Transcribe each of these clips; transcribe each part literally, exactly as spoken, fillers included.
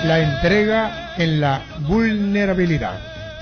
la entrega en la vulnerabilidad.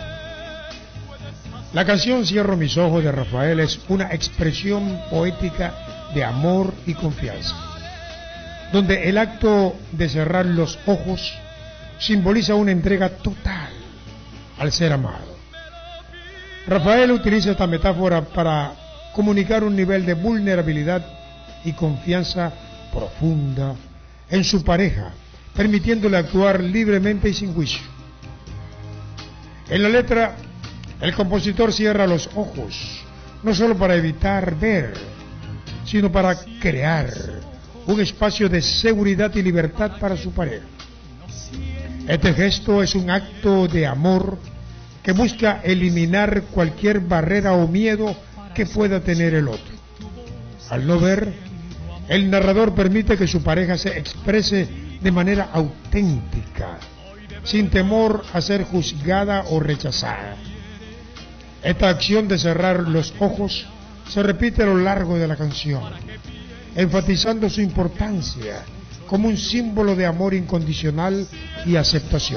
La canción Cierro mis ojos de Rafael es una expresión poética de amor y confianza, donde el acto de cerrar los ojos simboliza una entrega total al ser amado. Rafael utiliza esta metáfora para comunicar un nivel de vulnerabilidad y confianza profunda en su pareja, permitiéndole actuar libremente y sin juicio. En la letra, el compositor cierra los ojos, no solo para evitar ver, sino para crear un espacio de seguridad y libertad para su pareja. Este gesto es un acto de amor que busca eliminar cualquier barrera o miedo que pueda tener el otro. Al no ver, el narrador permite que su pareja se exprese de manera auténtica, sin temor a ser juzgada o rechazada. Esta acción de cerrar los ojos se repite a lo largo de la canción, enfatizando su importancia como un símbolo de amor incondicional y aceptación.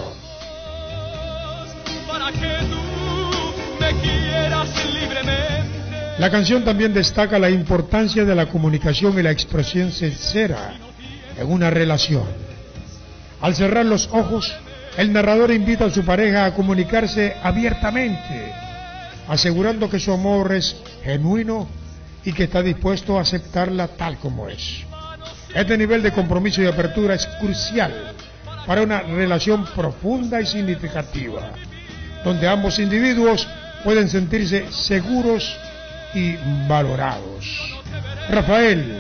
La canción también destaca la importancia de la comunicación y la expresión sincera en una relación. Al cerrar los ojos, el narrador invita a su pareja a comunicarse abiertamente, asegurando que su amor es genuino y que está dispuesto a aceptarla tal como es. Este nivel de compromiso y apertura es crucial para una relación profunda y significativa, donde ambos individuos pueden sentirse seguros y valorados. Rafael,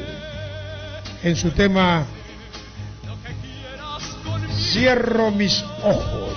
en su tema Cierro mis ojos.